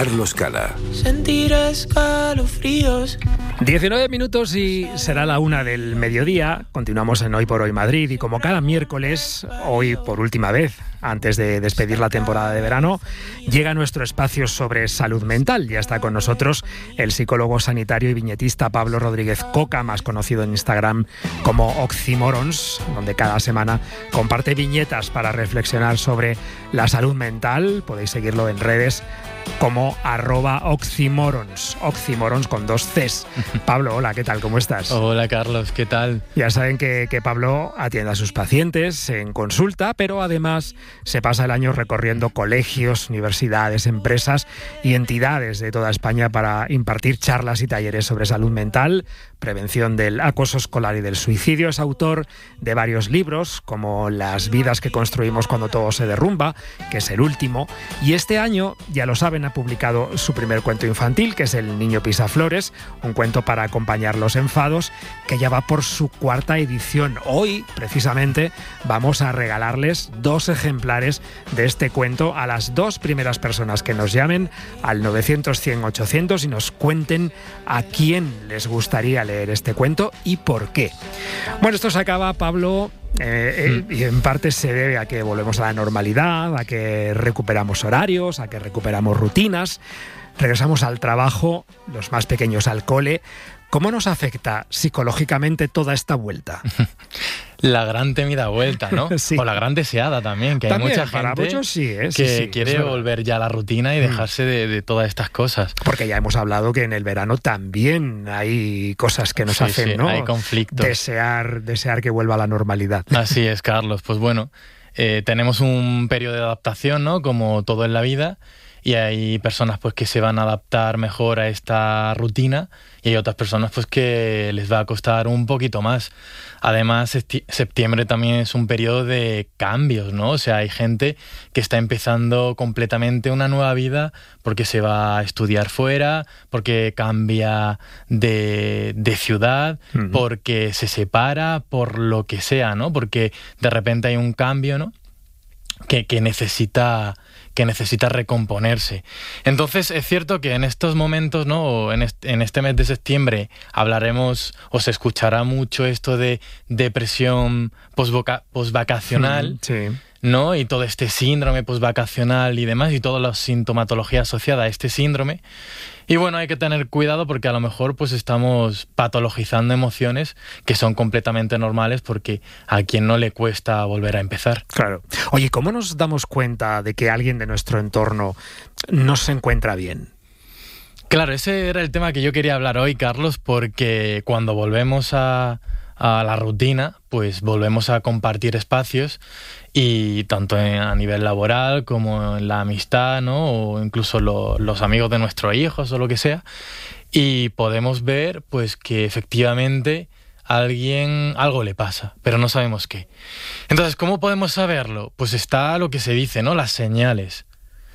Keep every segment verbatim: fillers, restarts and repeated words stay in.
Carlos Cala. Sentir escalofríos. diecinueve minutos y será la una del mediodía. Continuamos en Hoy por Hoy Madrid y como cada miércoles, hoy por última vez, antes de despedir la temporada de verano, llega nuestro espacio sobre salud mental. Ya está con nosotros el psicólogo sanitario y viñetista Pablo Rodríguez Coca, más conocido en Instagram como Oxymorons, donde cada semana comparte viñetas para reflexionar sobre la salud mental. Podéis seguirlo en redes como arroba Oxymorons, Oxymorons con dos Cs. Pablo, hola, ¿qué tal? ¿Cómo estás? Hola, Carlos, ¿qué tal? Ya saben que, que Pablo atiende a sus pacientes en consulta, pero además se pasa el año recorriendo colegios, universidades, empresas y entidades de toda España para impartir charlas y talleres sobre salud mental, prevención del acoso escolar y del suicidio. Es autor de varios libros, como Las vidas que construimos cuando todo se derrumba, que es el último, y este año, ya lo saben, ha publicado su primer cuento infantil, que es El niño pisaflores, un cuento para acompañar los enfados, que ya va por su cuarta edición. Hoy, precisamente, vamos a regalarles dos ejemplares de este cuento a las dos primeras personas que nos llamen al novecientos, cien, ochocientos y nos cuenten a quién les gustaría leer este cuento y por qué. Bueno, esto se acaba, Pablo, eh, eh, y en parte se debe a que volvemos a la normalidad, a que recuperamos horarios, a que recuperamos rutinas, regresamos al trabajo, los más pequeños al cole. ¿Cómo nos afecta psicológicamente toda esta vuelta? La gran temida vuelta, ¿no? Sí. O la gran deseada también, que También, hay mucha para gente muchos sí, ¿eh? Sí, que sí, quiere es volver ya a la rutina y dejarse de, de todas estas cosas. Porque ya hemos hablado que en el verano también hay cosas que nos Sí, hacen, sí, ¿no? hay conflictos. Desear, desear que vuelva a la normalidad. Así es, Carlos. Pues bueno, eh, tenemos un periodo de adaptación, ¿no? Como todo en la vida. Y hay personas pues que se van a adaptar mejor a esta rutina y hay otras personas pues que les va a costar un poquito más. Además, seti- septiembre también es un periodo de cambios, ¿no? O sea, hay gente que está empezando completamente una nueva vida porque se va a estudiar fuera, porque cambia de, de ciudad, uh-huh. porque se separa, por lo que sea, ¿no? Porque de repente hay un cambio, ¿no? Que, que necesita... que necesita recomponerse. Entonces, es cierto que en estos momentos, ¿no? En este, en este mes de septiembre hablaremos, o se escuchará mucho esto de depresión postvacacional, sí. ¿no? Y todo este síndrome postvacacional y demás, y toda la sintomatología asociada a este síndrome. Y bueno, hay que tener cuidado porque a lo mejor pues estamos patologizando emociones que son completamente normales porque a quien no le cuesta volver a empezar. Claro. Oye, ¿cómo nos damos cuenta de que alguien de nuestro entorno no se encuentra bien? Claro, ese era el tema que yo quería hablar hoy, Carlos, porque cuando volvemos a, a la rutina, pues volvemos a compartir espacios y tanto en, a nivel laboral como en la amistad, ¿no? O incluso lo, los amigos de nuestros hijos o lo que sea, y podemos ver pues que efectivamente a alguien algo le pasa, pero no sabemos qué. Entonces, ¿cómo podemos saberlo? Pues está lo que se dice, ¿no? Las señales.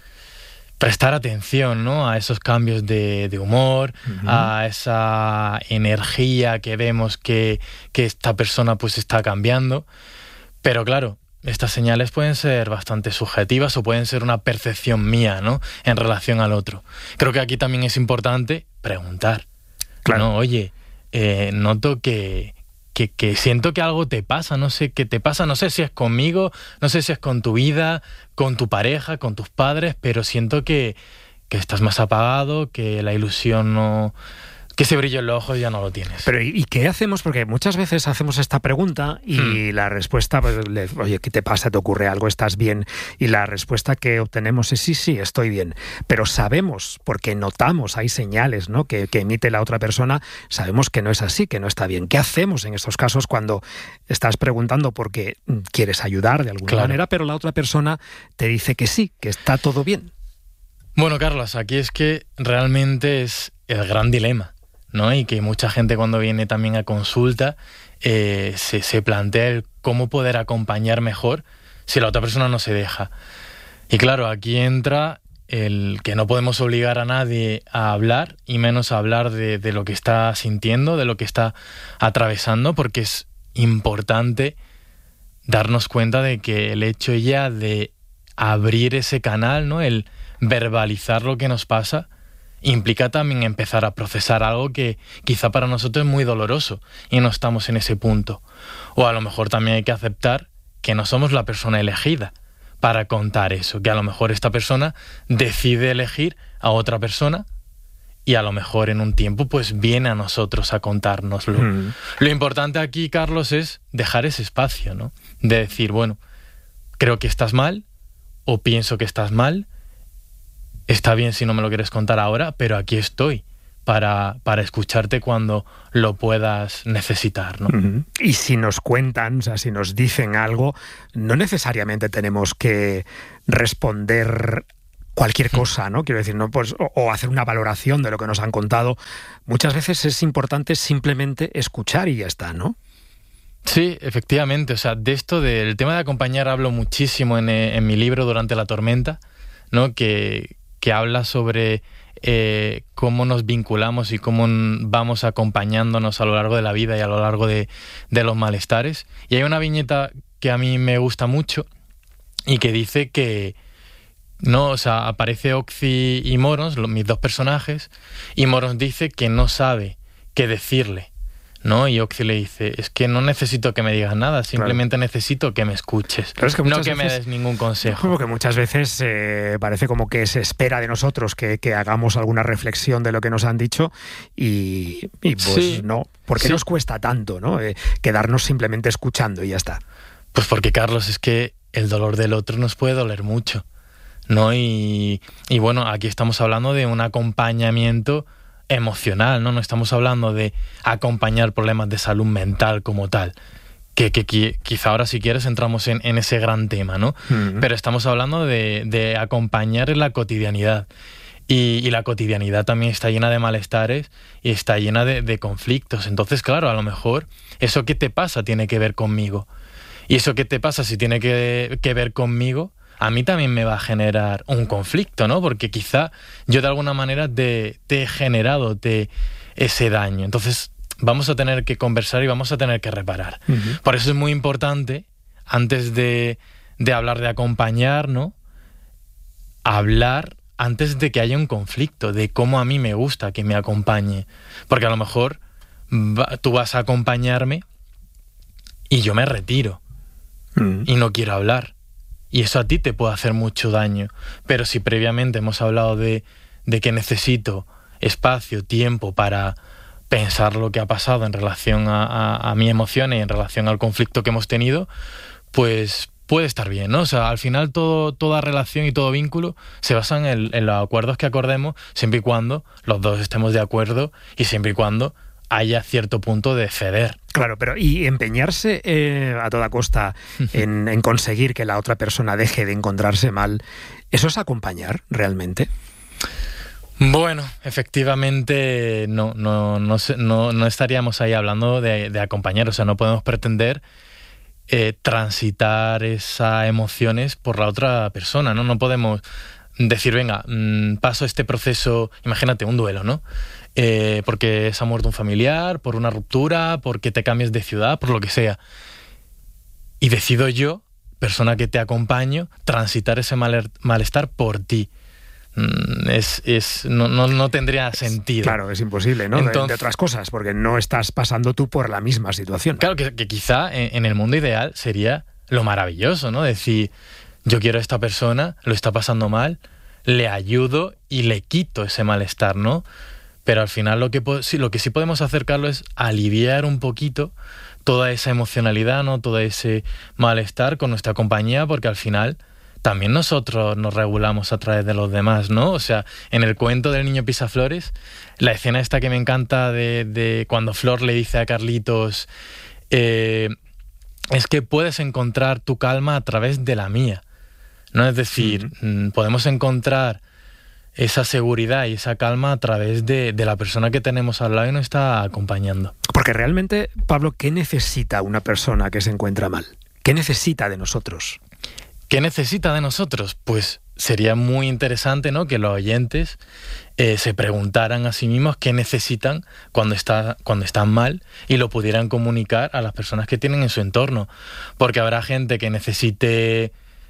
Prestar atención, ¿no? A esos cambios de, de humor, uh-huh. a esa energía que vemos que, que esta persona pues está cambiando. Pero claro, estas señales pueden ser bastante subjetivas o pueden ser una percepción mía, ¿no? En relación al otro. Creo que aquí también es importante preguntar. Claro. ¿No? Oye, eh, noto que... Que, que siento que algo te pasa, no sé qué te pasa, no sé si es conmigo, no sé si es con tu vida, con tu pareja, con tus padres, pero siento que, que estás más apagado, que la ilusión no... que ese brillo en los ojos ya no lo tienes. Pero ¿y qué hacemos? Porque muchas veces hacemos esta pregunta y hmm. la respuesta, pues, le, oye, ¿qué te pasa? ¿Te ocurre algo? ¿Estás bien? Y la respuesta que obtenemos es sí, sí, estoy bien. Pero sabemos, porque notamos, hay señales, ¿no? que, que emite la otra persona, sabemos que no es así, que no está bien. ¿Qué hacemos en estos casos cuando estás preguntando porque quieres ayudar de alguna claro. manera, pero la otra persona te dice que sí, que está todo bien? Bueno, Carlos, aquí es que realmente es el gran dilema, ¿no? Y que mucha gente cuando viene también a consulta eh, se, se plantea el cómo poder acompañar mejor si la otra persona no se deja. Y claro, aquí entra el que no podemos obligar a nadie a hablar y menos a hablar de, de lo que está sintiendo, de lo que está atravesando, porque es importante darnos cuenta de que el hecho ya de abrir ese canal, ¿no? El verbalizar lo que nos pasa implica también empezar a procesar algo que quizá para nosotros es muy doloroso y no estamos en ese punto. O a lo mejor también hay que aceptar que no somos la persona elegida para contar eso, que a lo mejor esta persona decide elegir a otra persona y a lo mejor en un tiempo pues viene a nosotros a contárnoslo. Mm. Lo importante aquí, Carlos, es dejar ese espacio, ¿no? De decir, bueno, creo que estás mal o pienso que estás mal. Está bien si no me lo quieres contar ahora, pero aquí estoy para, para escucharte cuando lo puedas necesitar, ¿no? Uh-huh. Y si nos cuentan, o sea, si nos dicen algo, no necesariamente tenemos que responder cualquier cosa, ¿no? Quiero decir, ¿no? Pues, o, o hacer una valoración de lo que nos han contado. Muchas veces es importante simplemente escuchar y ya está, ¿no? Sí, efectivamente. O sea, de esto, del tema de acompañar, hablo muchísimo en, en mi libro Durante la tormenta, ¿no? Que... que habla sobre eh, cómo nos vinculamos y cómo vamos acompañándonos a lo largo de la vida y a lo largo de, de los malestares. Y hay una viñeta que a mí me gusta mucho y que dice que, no, o sea, aparece Oxy y Morons, los, mis dos personajes, y Morons dice que no sabe qué decirle, ¿no? Y Oxy le dice, es que no necesito que me digas nada, simplemente claro. necesito que me escuches, es que no que veces, me des ningún consejo. Como que muchas veces eh, parece como que se espera de nosotros que, que hagamos alguna reflexión de lo que nos han dicho y, y pues sí. no. ¿Por qué sí. nos cuesta tanto, no? Eh, quedarnos simplemente escuchando y ya está? Pues porque, Carlos, es que el dolor del otro nos puede doler mucho, ¿no? Y, y bueno, aquí estamos hablando de un acompañamiento emocional, ¿no? No estamos hablando de acompañar problemas de salud mental como tal, que, que, que quizá ahora si quieres entramos en, en ese gran tema, ¿no? Uh-huh. Pero estamos hablando de, de acompañar en la cotidianidad y, y la cotidianidad también está llena de malestares y está llena de, de conflictos. Entonces, claro, a lo mejor eso que te pasa tiene que ver conmigo y eso que te pasa si tiene que, que ver conmigo, a mí también me va a generar un conflicto, ¿no? Porque quizá yo de alguna manera te, te he generado te, ese daño. Entonces vamos a tener que conversar y vamos a tener que reparar. Uh-huh. Por eso es muy importante, antes de, de hablar de acompañar, ¿no? Hablar antes de que haya un conflicto, de cómo a mí me gusta que me acompañe. Porque a lo mejor va, tú vas a acompañarme y yo me retiro uh-huh. y no quiero hablar. Y eso a ti te puede hacer mucho daño. Pero si previamente hemos hablado de, de que necesito espacio, tiempo para pensar lo que ha pasado en relación a, a, a mi emoción y en relación al conflicto que hemos tenido, pues puede estar bien, ¿no? O sea, al final todo, toda relación y todo vínculo se basan en, en los acuerdos que acordemos, siempre y cuando los dos estemos de acuerdo y siempre y cuando haya cierto punto de ceder. Claro, pero y empeñarse eh, a toda costa en, en conseguir que la otra persona deje de encontrarse mal, ¿eso es acompañar realmente? Bueno, efectivamente no, no, no, no, no estaríamos ahí hablando de, de acompañar, o sea, no podemos pretender eh, transitar esas emociones por la otra persona, ¿no? No podemos decir, venga, mmm, paso este proceso, imagínate un duelo, ¿no? Eh, porque se ha muerto un familiar, por una ruptura, porque te cambies de ciudad, por lo que sea. Y decido yo, persona que te acompaño, transitar ese mal, malestar por ti. Mm, es, es, no, no, no tendría sentido. Claro, es imposible, ¿no? Entonces, de, de otras cosas, porque no estás pasando tú por la misma situación. Claro, que, que quizá en, en el mundo ideal sería lo maravilloso, ¿no? Decir, yo quiero a esta persona, lo está pasando mal, le ayudo y le quito ese malestar, ¿no? Pero al final lo que, sí, lo que sí podemos hacer, Carlos, es aliviar un poquito toda esa emocionalidad, ¿no? Todo ese malestar con nuestra compañía, porque al final también nosotros nos regulamos a través de los demás, ¿no? O sea, en el cuento del niño Pisaflores, la escena esta que me encanta de, de cuando Flor le dice a Carlitos, eh, es que puedes encontrar tu calma a través de la mía, ¿no? Es decir, uh-huh. podemos encontrar esa seguridad y esa calma a través de, de la persona que tenemos al lado y nos está acompañando. Porque realmente, Pablo, ¿qué necesita una persona que se encuentra mal? ¿Qué necesita de nosotros? ¿Qué necesita de nosotros? Pues sería muy interesante, ¿no?, que los oyentes eh, se preguntaran a sí mismos qué necesitan cuando, está, cuando están mal y lo pudieran comunicar a las personas que tienen en su entorno. Porque habrá gente que necesite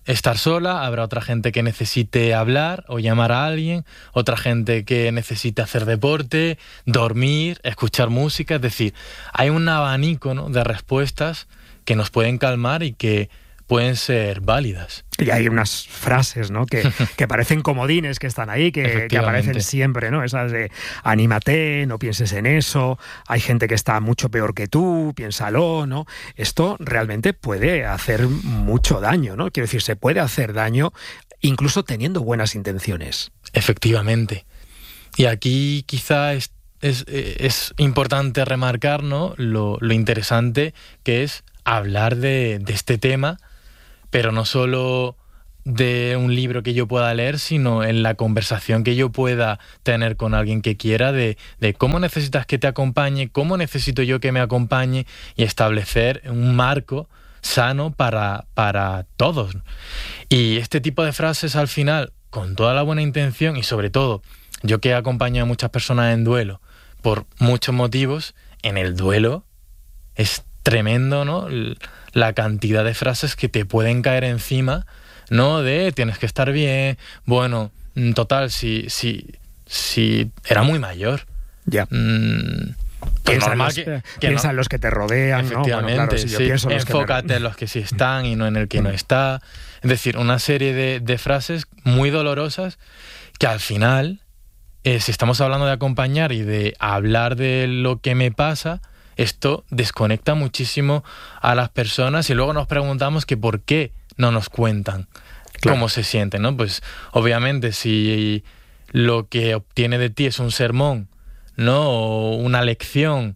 estar sola, habrá otra gente que necesite hablar o llamar a alguien, otra gente que necesite hacer deporte, dormir, escuchar música. Es decir, hay un abanico, ¿no?, de respuestas que nos pueden calmar y que pueden ser válidas. Y hay unas frases, ¿no?, que, que parecen comodines, que están ahí, que, que aparecen siempre, ¿no? Esas de anímate, no pienses en eso, hay gente que está mucho peor que tú, piénsalo, ¿no? Esto realmente puede hacer mucho daño, ¿no? Quiero decir, se puede hacer daño incluso teniendo buenas intenciones. Efectivamente. Y aquí quizá es, es, es importante remarcar, ¿no?, lo, lo interesante que es hablar de, de este tema, pero no solo de un libro que yo pueda leer, sino en la conversación que yo pueda tener con alguien que quiera de, de cómo necesitas que te acompañe, cómo necesito yo que me acompañe, y establecer un marco sano para, para todos. Y este tipo de frases al final, con toda la buena intención, y sobre todo, yo que he acompañado a muchas personas en duelo por muchos motivos, en el duelo es tremendo, ¿no?, la cantidad de frases que te pueden caer encima, ¿no?, de tienes que estar bien, bueno, total, si, si, si era muy mayor. Ya. Mm, pues piensa normal los, que, que piensa no. en los que te rodean, Efectivamente, ¿no? Bueno, claro, si yo sí. pienso en los Enfócate que me... en los que sí están y no en el que no está. Es decir, una serie de, de frases muy dolorosas que al final, eh, si estamos hablando de acompañar y de hablar de lo que me pasa, esto desconecta muchísimo a las personas, y luego nos preguntamos que por qué no nos cuentan, claro, cómo se sienten, ¿no? Pues obviamente si lo que obtiene de ti es un sermón, ¿no?, o una lección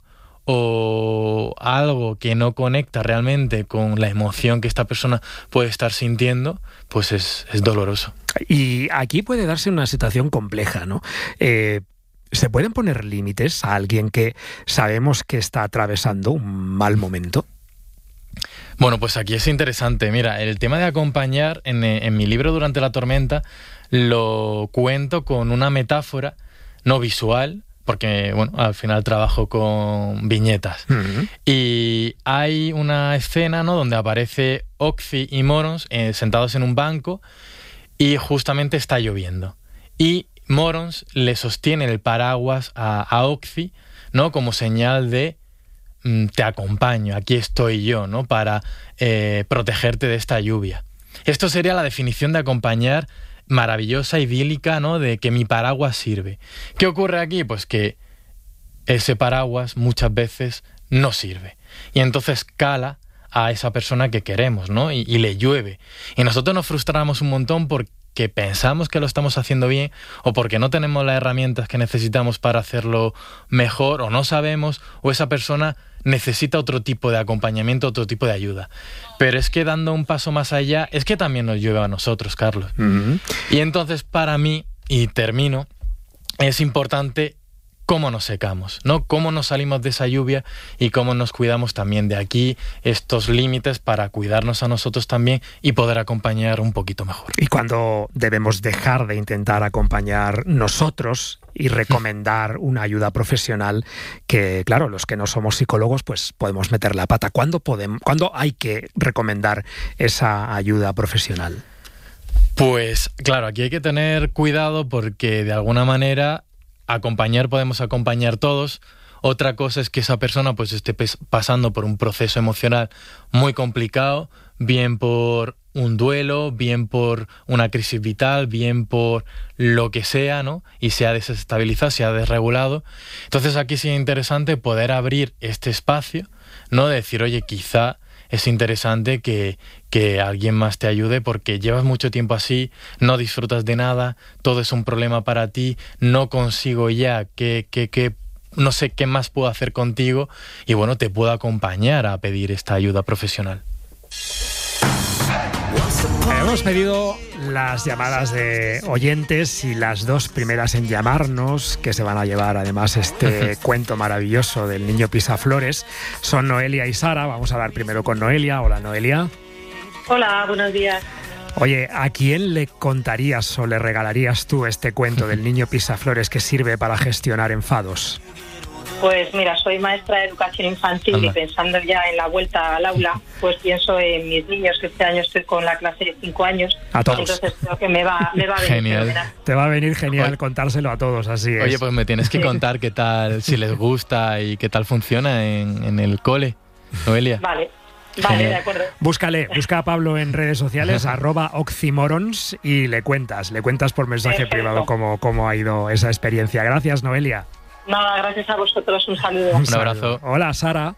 o algo que no conecta realmente con la emoción que esta persona puede estar sintiendo, pues es, es doloroso. Y aquí puede darse una situación compleja, ¿no? Eh, ¿Se pueden poner límites a alguien que sabemos que está atravesando un mal momento? Bueno, pues aquí es interesante. Mira, el tema de acompañar, en, en mi libro Durante la tormenta, lo cuento con una metáfora no visual, porque, bueno, al final trabajo con viñetas. Uh-huh. Y hay una escena, ¿no?, donde aparece Oxy y Morons eh, sentados en un banco, y justamente está lloviendo. Y Morons le sostiene el paraguas a, a Oxy, ¿no?, como señal de mm, te acompaño, aquí estoy yo, ¿no?, para eh, protegerte de esta lluvia. Esto sería la definición de acompañar maravillosa, idílica, ¿no?, de que mi paraguas sirve. ¿Qué ocurre aquí? Pues que ese paraguas muchas veces no sirve, y entonces cala a esa persona que queremos, ¿no?, y, y le llueve. Y nosotros nos frustramos un montón porque que pensamos que lo estamos haciendo bien, o porque no tenemos las herramientas que necesitamos para hacerlo mejor, o no sabemos, o esa persona necesita otro tipo de acompañamiento, otro tipo de ayuda. Pero es que dando un paso más allá, es que también nos llueve a nosotros, Carlos. Uh-huh. Y entonces, para mí, y termino, es importante cómo nos secamos, ¿no? Cómo nos salimos de esa lluvia y cómo nos cuidamos también de aquí, estos límites para cuidarnos a nosotros también y poder acompañar un poquito mejor. Y cuando debemos dejar de intentar acompañar nosotros y recomendar una ayuda profesional, que claro, los que no somos psicólogos pues podemos meter la pata. ¿Cuándo podemos, cuándo hay que recomendar esa ayuda profesional? Pues claro, aquí hay que tener cuidado porque de alguna manera acompañar podemos acompañar todos. Otra cosa es que esa persona pues esté pasando por un proceso emocional muy complicado, bien por un duelo, bien por una crisis vital, bien por lo que sea, ¿no? Y se ha desestabilizado, se ha desregulado. Entonces aquí sí es interesante poder abrir este espacio, ¿no? De decir, oye, quizá es interesante que, que alguien más te ayude porque llevas mucho tiempo así, no disfrutas de nada, todo es un problema para ti, no consigo ya que, que, que no sé qué más puedo hacer contigo, y bueno, te puedo acompañar a pedir esta ayuda profesional. Hemos pedido las llamadas de oyentes, y las dos primeras en llamarnos, que se van a llevar además este cuento maravilloso del niño Pisaflores, son Noelia y Sara. Vamos a dar primero con Noelia. Hola, Noelia. Hola, buenos días. Oye, ¿a quién le contarías o le regalarías tú este cuento del niño Pisaflores que sirve para gestionar enfados? Pues mira, soy maestra de educación infantil. Anda. Y pensando ya en la vuelta al aula, pues pienso en mis niños, que este año estoy con la clase de cinco años. A todos. Entonces creo que me va, me va a venir genial. Fenomenal. Te va a venir genial Oye, contárselo a todos, así es. Oye, pues me tienes que contar qué tal, si les gusta y qué tal funciona en, en el cole, Noelia. Vale. Vale, de acuerdo. Búscale, busca a Pablo en redes sociales, arroba oxymorons, y le cuentas, le cuentas por mensaje Perfecto. privado cómo, cómo ha ido esa experiencia. Gracias, Noelia. Nada, gracias a vosotros, un saludo. Un Un saludo. abrazo. Hola, Sara.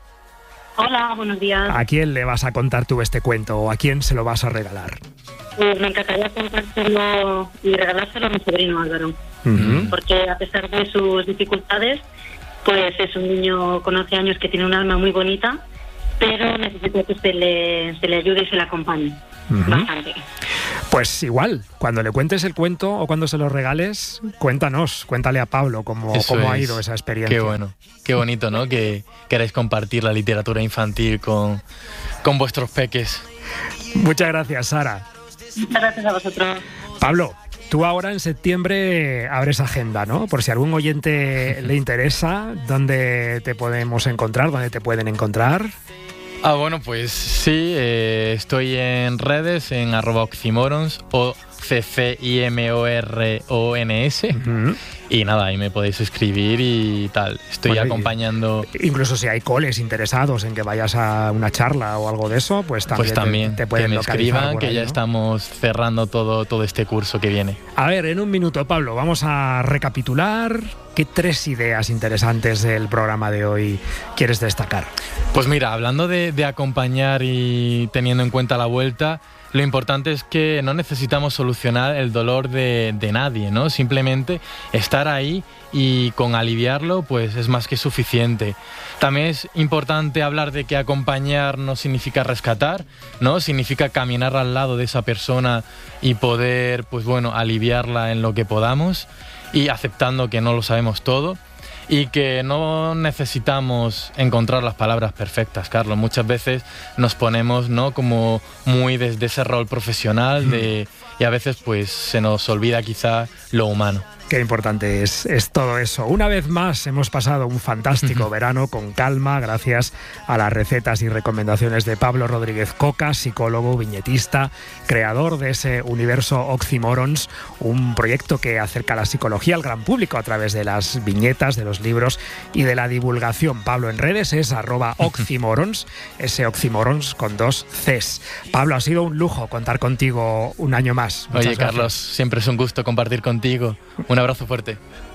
Hola, buenos días. ¿A quién le vas a contar tú este cuento o a quién se lo vas a regalar? Pues me encantaría contárselo y regalárselo a mi sobrino Álvaro, Uh-huh. porque a pesar de sus dificultades, pues es un niño con once años que tiene un alma muy bonita, pero necesita que se le, se le ayude y se le acompañe. Uh-huh. Bastante. Pues igual, cuando le cuentes el cuento o cuando se lo regales, cuéntanos, cuéntale a Pablo cómo, Eso cómo ha es. ido esa experiencia. Qué bueno, qué bonito, ¿no? Que queráis compartir la literatura infantil con, con vuestros peques. Muchas gracias, Sara. Muchas gracias a vosotros. Pablo, tú ahora en septiembre abres agenda, ¿no? Por si algún oyente le interesa, ¿dónde te podemos encontrar? ¿Dónde te pueden encontrar? Ah, bueno, pues sí, eh, estoy en redes, en arroba oxymorons o C C I M O R O N S. Uh-huh. Y nada, ahí me podéis escribir y tal. Estoy Bueno, y- acompañando... Incluso si hay coles interesados en que vayas a una charla o algo de eso, pues también, Pues también, te, te pueden que me localizar escriban, por que ahí, ya ¿no? estamos cerrando todo, todo este curso que viene. A ver, en un minuto, Pablo, vamos a recapitular qué tres ideas interesantes del programa de hoy quieres destacar. Pues mira, hablando de, de acompañar y teniendo en cuenta la vuelta, lo importante es que no necesitamos solucionar el dolor de, de nadie, ¿no? Simplemente estar ahí y con aliviarlo, pues es más que suficiente. También es importante hablar de que acompañar no significa rescatar, ¿no? Significa caminar al lado de esa persona y poder, pues bueno, aliviarla en lo que podamos y aceptando que no lo sabemos todo. Y que no necesitamos encontrar las palabras perfectas, Carlos. Muchas veces nos ponemos, ¿no?, como muy desde ese rol profesional de, y a veces pues se nos olvida quizá lo humano. Qué importante es, es todo eso. Una vez más hemos pasado un fantástico verano con calma gracias a las recetas y recomendaciones de Pablo Rodríguez Coca, psicólogo, viñetista, creador de ese universo Oxymorons, un proyecto que acerca la psicología al gran público a través de las viñetas, de los libros y de la divulgación. Pablo en redes es arroba Oxymorons, ese Oxymorons con dos Cs. Pablo, ha sido un lujo contar contigo un año más. Muchas Oye, gracias. Carlos, siempre es un gusto compartir contigo. Un abrazo fuerte.